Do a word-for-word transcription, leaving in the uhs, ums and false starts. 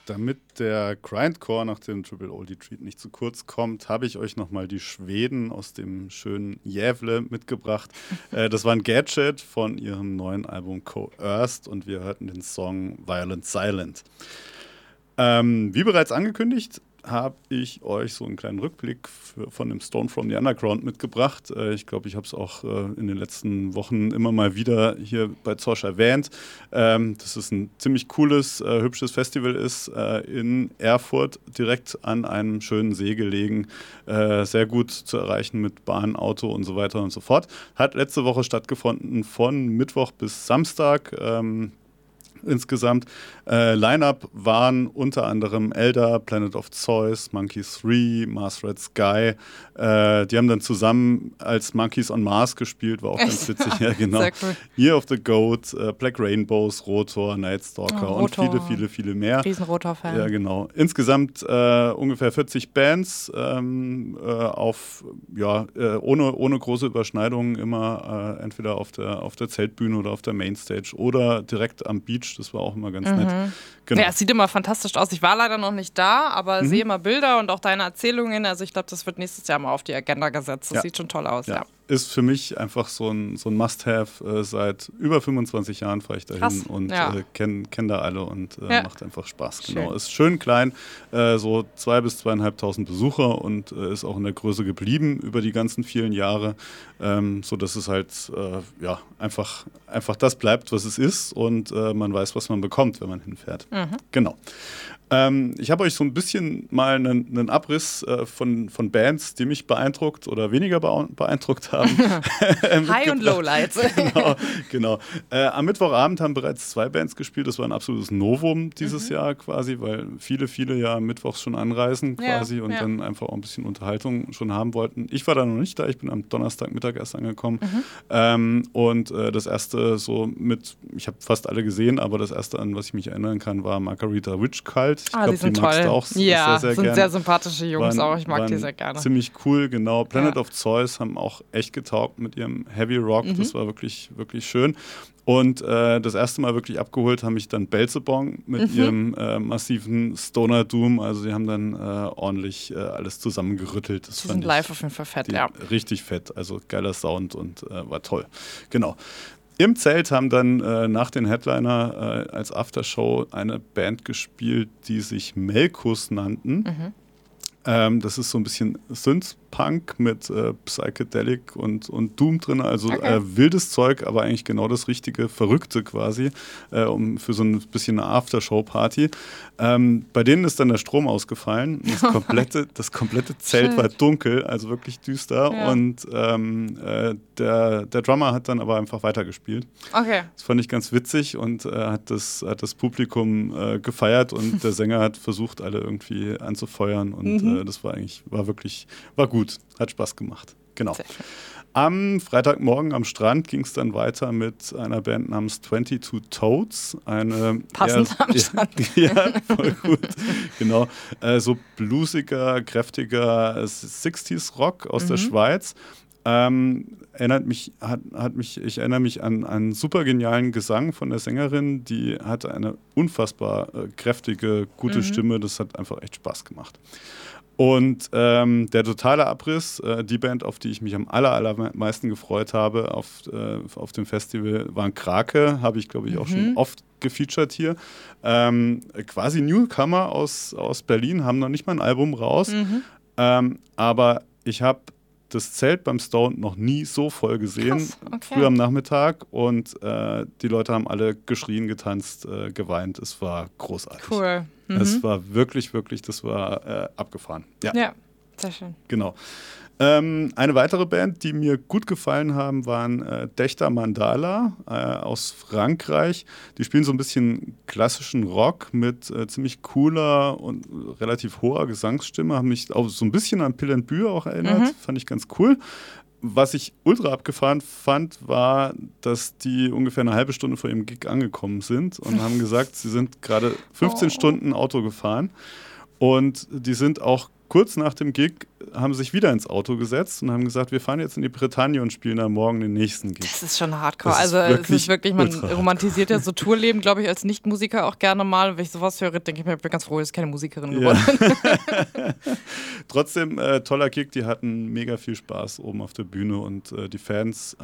Damit der Grindcore nach dem Triple Oldie Treat nicht zu kurz kommt, habe ich euch nochmal die Schweden aus dem schönen Gävle mitgebracht. äh, das war ein Gadget von ihrem neuen Album Coerced und wir hörten den Song Violent Silent. Ähm, wie bereits angekündigt, habe ich euch so einen kleinen Rückblick für, von dem Stone from the Underground mitgebracht. Äh, ich glaube, ich habe es auch äh, in den letzten Wochen immer mal wieder hier bei Zosch erwähnt, ähm, dass es ein ziemlich cooles, äh, hübsches Festival ist, äh, in Erfurt, direkt an einem schönen See gelegen, äh, sehr gut zu erreichen mit Bahn, Auto und so weiter und so fort. Hat letzte Woche stattgefunden von Mittwoch bis Samstag. Ähm, Insgesamt äh, Line-Up waren unter anderem Elder, Planet of Zeus, Monkeys three, Mars Red Sky. Äh, die haben dann zusammen als Monkeys on Mars gespielt, war auch ganz witzig. Ja, genau. Cool. Year of the Goat, äh, Black Rainbows, Rotor, Nightstalker oh, und viele, viele, viele mehr. Riesen-Rotor-Fan. Ja, genau. Insgesamt äh, ungefähr vierzig Bands ähm, äh, auf, ja, äh, ohne, ohne große Überschneidungen, immer äh, entweder auf der, auf der Zeltbühne oder auf der Mainstage oder direkt am Beach. Das war auch immer ganz mhm. nett. Genau. Ja, es sieht immer fantastisch aus. Ich war leider noch nicht da, aber mhm. sehe immer Bilder und auch deine Erzählungen. Also ich glaube, das wird nächstes Jahr mal auf die Agenda gesetzt. Das ja. sieht schon toll aus, ja. ja. Ist für mich einfach so ein, so ein Must-Have. Äh, seit über fünfundzwanzig Jahren fahre ich dahin Krass. und ja. äh, kenne kenn da alle und äh, ja. macht einfach Spaß. Schön. Genau. Ist schön klein, äh, so zwei bis zweieinhalbtausend Besucher und äh, ist auch in der Größe geblieben über die ganzen vielen Jahre, ähm, sodass es halt äh, ja, einfach, einfach das bleibt, was es ist und äh, man weiß, was man bekommt, wenn man hinfährt. Mhm. Genau. Ähm, ich habe euch so ein bisschen mal einen, einen Abriss äh, von, von Bands, die mich beeindruckt oder weniger beeindruckt haben. High- und Lowlights. genau. genau. Äh, am Mittwochabend haben bereits zwei Bands gespielt. Das war ein absolutes Novum dieses mhm. Jahr quasi, weil viele, viele ja mittwochs schon anreisen quasi ja, und ja. dann einfach auch ein bisschen Unterhaltung schon haben wollten. Ich war da noch nicht da. Ich bin am Donnerstagmittag erst angekommen. Mhm. Ähm, und äh, das erste so mit, ich habe fast alle gesehen, aber das erste, an was ich mich erinnern kann, war Margarita Witch Cult. Ich ah, glaube, die, die magst toll. du auch ja, sehr, sehr sind gern. sehr sympathische Jungs waren, auch. Ich mag die sehr gerne. Ziemlich cool, genau. Planet ja. of Zeus haben auch echt getaugt mit ihrem Heavy Rock. Mhm. Das war wirklich, wirklich schön. Und äh, das erste Mal wirklich abgeholt haben mich dann Belzebong mit mhm. ihrem äh, massiven Stoner Doom. Also sie haben dann äh, ordentlich äh, alles zusammengerüttelt. Das die fand sind live auf jeden Fall fett, die, ja. Richtig fett, also geiler Sound und äh, war toll. Genau. Im Zelt haben dann äh, nach den Headliner äh, als Aftershow eine Band gespielt, die sich Melkus nannten. Mhm. Ähm, das ist so ein bisschen Synth-Punk mit äh, Psychedelic und, und Doom drin, also okay. äh, wildes Zeug, aber eigentlich genau das richtige, Verrückte quasi, äh, um für so ein bisschen eine Aftershow-Party. Ähm, bei denen ist dann der Strom ausgefallen. Das komplette, das komplette Zelt Shit. war dunkel, also wirklich düster. Ja. Und ähm, äh, der, der Drummer hat dann aber einfach weitergespielt. Okay. Das fand ich ganz witzig und äh, hat, das, hat das Publikum äh, gefeiert und der Sänger hat versucht, alle irgendwie anzufeuern und mhm. äh, das war eigentlich, war wirklich, war gut, hat Spaß gemacht. Genau. Am Freitagmorgen am Strand ging es dann weiter mit einer Band namens twenty-two Toads. Eine Passend eher, am Strand. Ja, voll gut. Genau. Äh, so bluesiger, kräftiger sixties Rock aus mhm. der Schweiz. Ähm, erinnert mich, hat, hat mich, ich erinnere mich an einen super genialen Gesang von der Sängerin, die hatte eine unfassbar äh, kräftige, gute mhm. Stimme. Das hat einfach echt Spaß gemacht. Und ähm, der totale Abriss, äh, die Band, auf die ich mich am aller, allermeisten gefreut habe auf, äh, auf dem Festival, waren Krake, habe ich glaube ich auch mhm. schon oft gefeatured hier. Ähm, quasi Newcomer aus, aus Berlin, haben noch nicht mal ein Album raus, mhm. ähm, aber ich habe das Zelt beim Stone noch nie so voll gesehen, Krass, okay. früh am Nachmittag und äh, die Leute haben alle geschrien, getanzt, äh, geweint. Es war großartig. Cool. Mhm. Es war wirklich, wirklich, das war äh, abgefahren. Ja. ja, sehr schön. Genau. Ähm, eine weitere Band, die mir gut gefallen haben, waren äh, Dächter Mandala äh, aus Frankreich. Die spielen so ein bisschen klassischen Rock mit äh, ziemlich cooler und relativ hoher Gesangsstimme. Haben mich auch so ein bisschen an Pill and Bü auch erinnert. Mhm. Fand ich ganz cool. Was ich ultra abgefahren fand, war, dass die ungefähr eine halbe Stunde vor ihrem Gig angekommen sind und haben gesagt, sie sind gerade fünfzehn oh. Stunden Auto gefahren. Und die sind auch kurz nach dem Gig haben sie sich wieder ins Auto gesetzt und haben gesagt, wir fahren jetzt in die Bretagne und spielen dann morgen den nächsten Gig. Das ist schon hardcore. Also es ist wirklich, man romantisiert ja so Tourleben, glaube ich, als Nicht-Musiker auch gerne mal. Wenn ich sowas höre, denke ich mir, ich bin ganz froh, dass ich keine Musikerin geworden bin. Ja. Trotzdem, äh, toller Gig, die hatten mega viel Spaß oben auf der Bühne und äh, die Fans